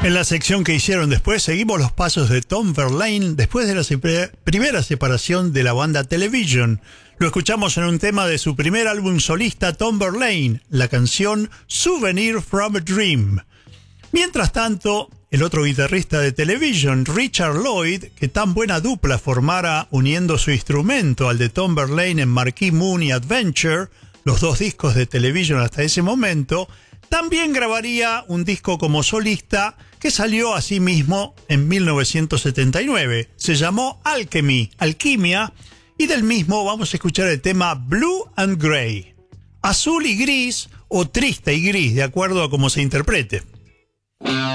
En la sección que hicieron después, seguimos los pasos de Tom Verlaine después de la primera separación de la banda Television. Lo escuchamos en un tema de su primer álbum solista, Tom Verlaine, la canción Souvenir from a Dream. Mientras tanto, el otro guitarrista de Television, Richard Lloyd, que tan buena dupla formara uniendo su instrumento al de Tom Verlaine en Marquee Moon y Adventure, los dos discos de Television hasta ese momento, también grabaría un disco como solista que salió así mismo en 1979. Se llamó Alquimia, y del mismo vamos a escuchar el tema Blue and Grey, azul y gris o triste y gris, de acuerdo a cómo se interprete.